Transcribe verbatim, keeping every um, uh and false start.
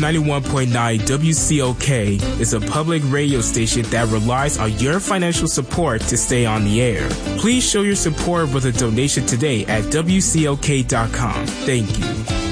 ninety-one point nine W C O K is a public radio station that relies on your financial support to stay on the air. Please show your support with a donation today at W C O K dot com. Thank you.